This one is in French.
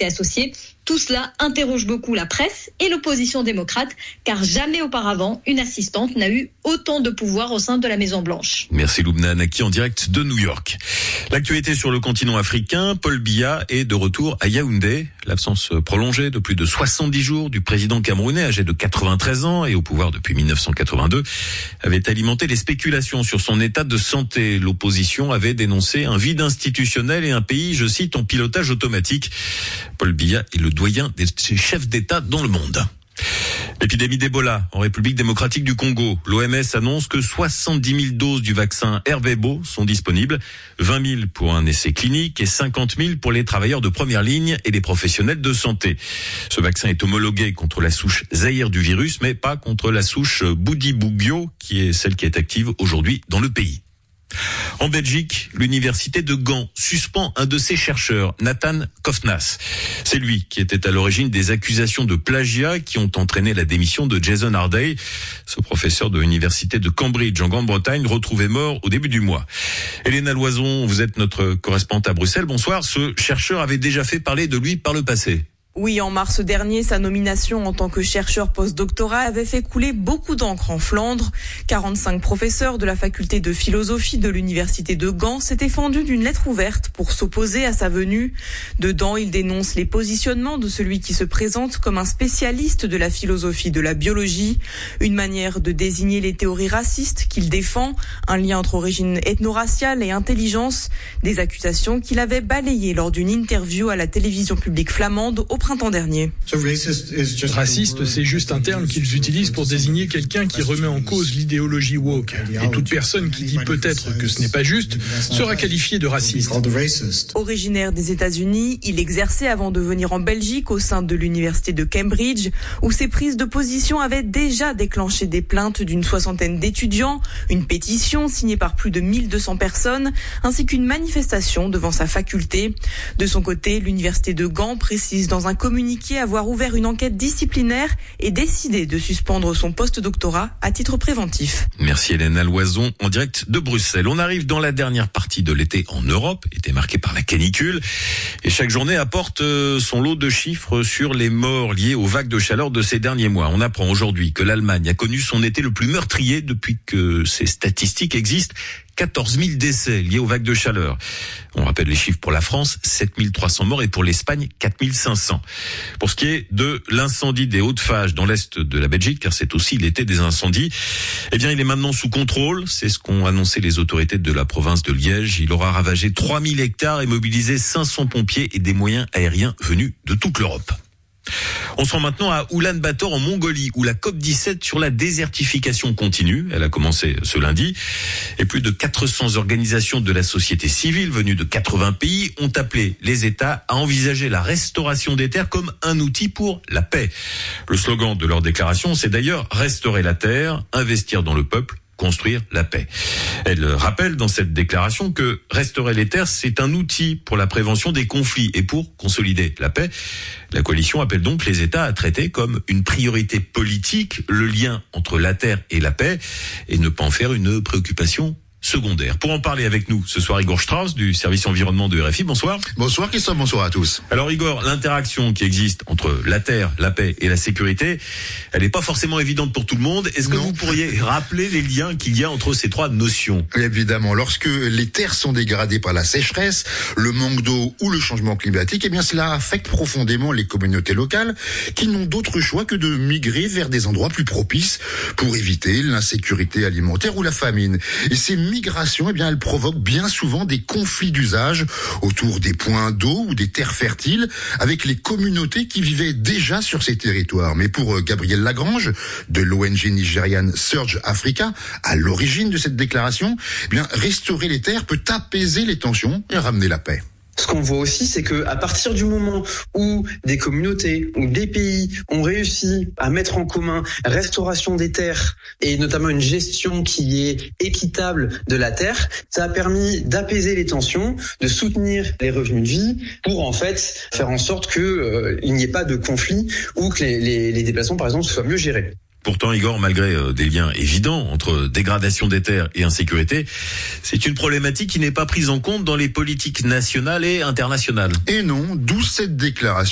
été associé. Tout cela interroge beaucoup la presse et l'opposition démocrate, car jamais auparavant, une assistante n'a eu autant de pouvoir au sein de la Maison-Blanche. Merci Loubna Naki en direct de New York. L'actualité sur le continent africain, Paul Biya est de retour à Yaoundé. L'absence prolongée de plus de 70 jours du président camerounais, âgé de 93 ans et au pouvoir depuis 1982, avait alimenté les spéculations sur son état de santé. L'opposition avait dénoncé un vide institutionnel et un pays, je cite, en pilotage automatique. Paul Biya est le doyen des chefs d'État dans le monde. L'épidémie d'Ebola en République démocratique du Congo. L'OMS annonce que 70 000 doses du vaccin Ervebo sont disponibles, 20 000 pour un essai clinique et 50 000 pour les travailleurs de première ligne et les professionnels de santé. Ce vaccin est homologué contre la souche Zaïre du virus, mais pas contre la souche Bundibugyo, qui est celle qui est active aujourd'hui dans le pays. En Belgique, l'université de Gand suspend un de ses chercheurs, Nathan Kofnas. C'est lui qui était à l'origine des accusations de plagiat qui ont entraîné la démission de Jason Harday, ce professeur de l'université de Cambridge en Grande-Bretagne, retrouvé mort au début du mois. Elena Loison, vous êtes notre correspondante à Bruxelles. Bonsoir. Ce chercheur avait déjà fait parler de lui par le passé. Oui, en mars dernier, sa nomination en tant que chercheur post-doctorat avait fait couler beaucoup d'encre en Flandre. 45 professeurs de la faculté de philosophie de l'université de Gand s'étaient fendus d'une lettre ouverte pour s'opposer à sa venue. Dedans, ils dénoncent les positionnements de celui qui se présente comme un spécialiste de la philosophie de la biologie, une manière de désigner les théories racistes qu'il défend, un lien entre origine ethno-raciale et intelligence, des accusations qu'il avait balayées lors d'une interview à la télévision publique flamande au printemps dernier. Raciste, c'est juste un terme qu'ils utilisent pour désigner quelqu'un qui remet en cause l'idéologie woke. Et toute personne qui dit peut-être que ce n'est pas juste sera qualifiée de raciste. Originaire des États-Unis, il exerçait avant de venir en Belgique au sein de l'université de Cambridge, où ses prises de position avaient déjà déclenché des plaintes d'une soixantaine d'étudiants, une pétition signée par plus de 1200 personnes, ainsi qu'une manifestation devant sa faculté. De son côté, l'université de Gand précise dans un communiqué avoir ouvert une enquête disciplinaire et décidé de suspendre son post-doctorat à titre préventif. Merci Elena Loison en direct de Bruxelles. On arrive dans la dernière partie de l'été en Europe, été marquée par la canicule. Et chaque journée apporte son lot de chiffres sur les morts liés aux vagues de chaleur de ces derniers mois. On apprend aujourd'hui que l'Allemagne a connu son été le plus meurtrier depuis que ces statistiques existent. 14 000 décès liés aux vagues de chaleur. On rappelle les chiffres pour la France, 7 300 morts et pour l'Espagne, 4 500. Pour ce qui est de l'incendie des Hauts-de-Fages dans l'est de la Belgique, car c'est aussi l'été des incendies, eh bien il est maintenant sous contrôle. C'est ce qu'ont annoncé les autorités de la province de Liège. Il aura ravagé 3 000 hectares et mobilisé 500 pompiers et des moyens aériens venus de toute l'Europe. On se rend maintenant à Oulan-Bator en Mongolie, où la COP17 sur la désertification continue. Elle a commencé ce lundi. Et plus de 400 organisations de la société civile venues de 80 pays ont appelé les États à envisager la restauration des terres comme un outil pour la paix. Le slogan de leur déclaration, c'est d'ailleurs « Restaurer la terre, investir dans le peuple, construire la paix ». Elle rappelle dans cette déclaration que restaurer les terres, c'est un outil pour la prévention des conflits et pour consolider la paix. La coalition appelle donc les États à traiter comme une priorité politique le lien entre la terre et la paix et ne pas en faire une préoccupation secondaire. Pour en parler avec nous ce soir, Igor Strauss du service environnement de RFI. Bonsoir. Bonsoir Christophe, bonsoir à tous. Alors Igor, l'interaction qui existe entre la terre, la paix et la sécurité, elle n'est pas forcément évidente pour tout le monde. Est-ce que vous pourriez rappeler les liens qu'il y a entre ces trois notions ? Évidemment, lorsque les terres sont dégradées par la sécheresse, le manque d'eau ou le changement climatique, eh bien cela affecte profondément les communautés locales qui n'ont d'autre choix que de migrer vers des endroits plus propices pour éviter l'insécurité alimentaire ou la famine. Et ces migrations, eh bien, elles provoquent bien souvent des conflits d'usage autour des points d'eau ou des terres fertiles avec les communautés qui vivaient déjà sur ces territoires. Mais pour Gabriel Lagrange, de l'ONG nigériane Surge Africa, à l'origine de cette déclaration, eh bien, restaurer les terres peut apaiser les tensions et ramener la paix. Ce qu'on voit aussi, c'est que à partir du moment où des communautés ou des pays ont réussi à mettre en commun restauration des terres et notamment une gestion qui est équitable de la terre, ça a permis d'apaiser les tensions, de soutenir les revenus de vie pour en fait faire en sorte que il n'y ait pas de conflit ou que les déplacements par exemple soient mieux gérés. Pourtant, Igor, malgré des liens évidents entre dégradation des terres et insécurité, c'est une problématique qui n'est pas prise en compte dans les politiques nationales et internationales. Et non, d'où cette déclaration